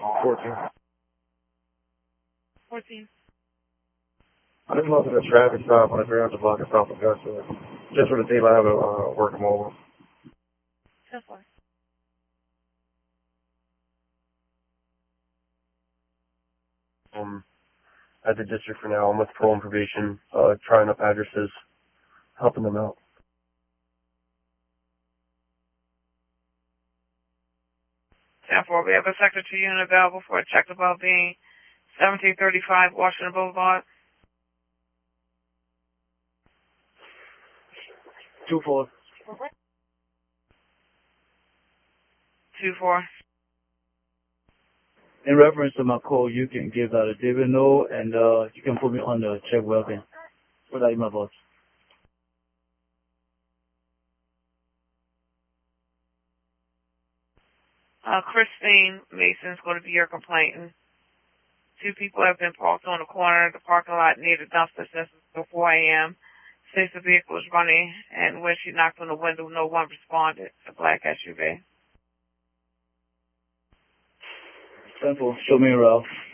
14. 14. I just lost at a traffic stop on a 300 block of South Augusta. Just for the team, I have a work mobile. 10-4. At the district for now. I'm with parole and probation, trying up addresses, helping them out. 10-4. We have a sector 2 unit available for a check of well-being, 1735 Washington Boulevard. 2-4. 2-4. In reference to my call, you can give David know, and you can put me on the check well-being. What are my boss? Christine Mason's going to be your complainant. 2 people have been parked on the corner of the parking lot near the dumpster since before 4 a.m. Since the vehicle was running, and when she knocked on the window, no one responded. A black SUV. 10-4. Show me around.